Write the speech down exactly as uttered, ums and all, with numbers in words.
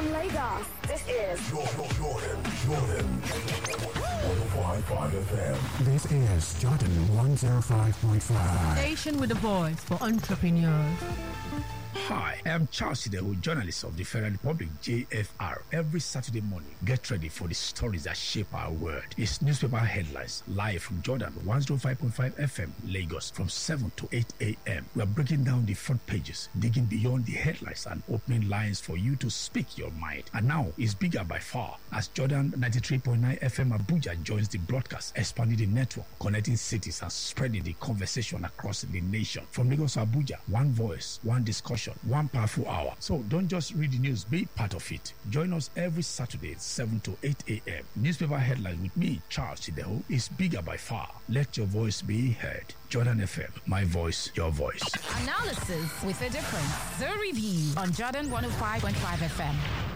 From Lagos, this is Jordan, Jordan, Jordan. one oh five point five F M. This is Jordan one oh five point five. Station with a voice for entrepreneurs. Hi, I am Charles Sidehu, journalist of the Federal Republic, J F R. Every Saturday morning, get ready for the stories that shape our world. It's newspaper headlines, live from Jordan one oh five point five F M, Lagos, from seven to eight a.m. We are breaking down the front pages, digging beyond the headlines and opening lines for you to speak your mind. And now, it's bigger by far, as Jordan ninety-three point nine F M Abuja joins the broadcast, expanding the network, connecting cities and spreading the conversation across the nation. From Lagos to Abuja, one voice, one discussion, one powerful hour. So don't just read the news, be part of it. Join us every Saturday, seven to eight a.m. Newspaper headlines with me, Charles Sidehu, is bigger by far. Let your voice be heard. Jordan F M, my voice, your voice. Analysis with a difference. The Review on Jordan one oh five point five F M.